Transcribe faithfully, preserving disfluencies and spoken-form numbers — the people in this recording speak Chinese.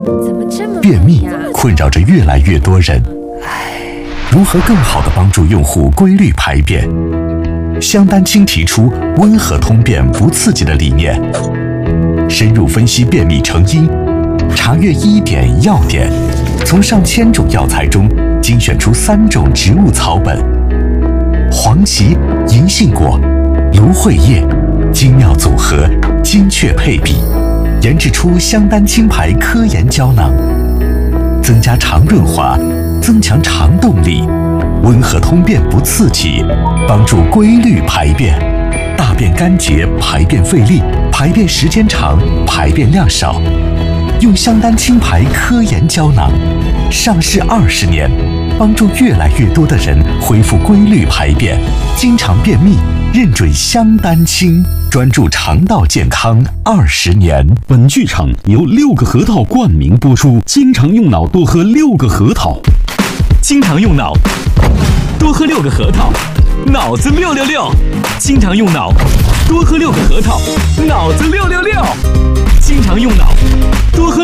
怎么这么便秘困扰着越来越多人，如何更好地帮助用户规律排便？香丹青提出温和通便不刺激的理念，深入分析便秘成因，查阅医典药典，从上千种药材中精选出三种植物草本：黄芪、银杏果、芦荟叶，精妙组合，精确配比，研制出香丹青牌科研胶囊，增加肠润滑，增强肠动力，温和通便不刺激，帮助规律排便。大便干结，排便费力，排便时间长，排便量少。用香丹青牌科研胶囊，上市二十年，帮助越来越多的人恢复规律排便。经常便秘，认准香丹青，专注肠道健康二十年。 本剧场由六个核桃冠名播出，经常用脑多喝六个核桃， 经常用脑多喝六个核桃，脑子六六六。经常用脑多喝六个核桃，脑子六六六。经常用脑多喝